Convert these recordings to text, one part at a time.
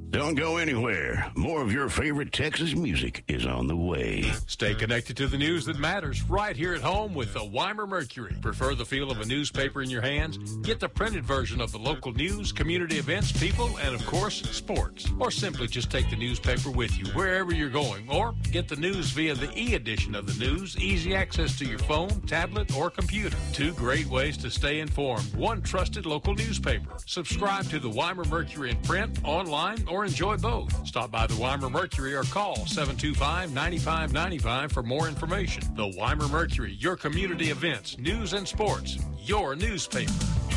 Don't go anywhere. More of your favorite Texas music is on the way. Stay connected to the news that matters right here at home with the Weimar Mercury. Prefer the feel of a newspaper in your hands? Get the printed version of the local news, community events, people, and of course, sports. Or simply just take the newspaper with you wherever you're going. Or get the news via the e-edition of the news, easy access to your phone, tablet, or computer. Two great ways to stay informed. One trusted local newspaper. Subscribe to the Weimar Mercury in print, online, or enjoy both. Stop by the Weimar Mercury or call 725-9595 for more information. The Weimar Mercury, your community events, news and sports, your newspaper.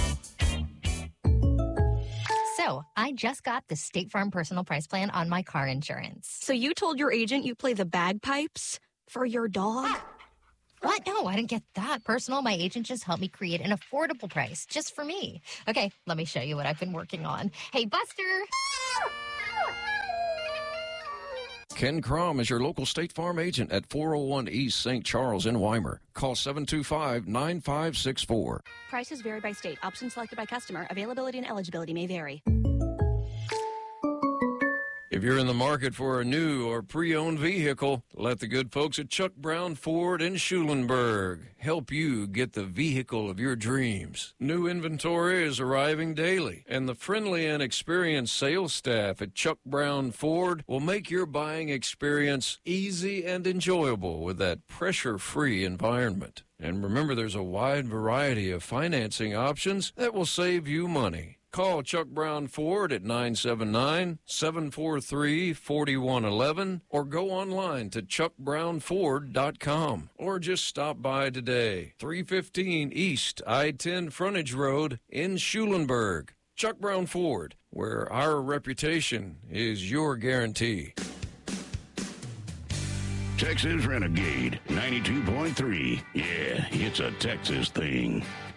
So, I just got the State Farm Personal Price Plan on my car insurance. So you told your agent you play the bagpipes for your dog? What? No, I didn't get that personal. My agent just helped me create an affordable price just for me. Okay, let me show you what I've been working on. Hey, Buster! Ken Crom is your local State Farm agent at 401 East St. Charles in Weimar. Call 725-9564. Prices vary by state. Options selected by customer. Availability and eligibility may vary. If you're in the market for a new or pre-owned vehicle, let the good folks at Chuck Brown Ford in Schulenburg help you get the vehicle of your dreams. New inventory is arriving daily, and the friendly and experienced sales staff at Chuck Brown Ford will make your buying experience easy and enjoyable with that pressure-free environment. And remember, there's a wide variety of financing options that will save you money. Call Chuck Brown Ford at 979-743-4111 or go online to chuckbrownford.com or just stop by today. 315 East I-10 Frontage Road in Schulenburg. Chuck Brown Ford, where our reputation is your guarantee. Texas Renegade 92.3. Yeah, it's a Texas thing.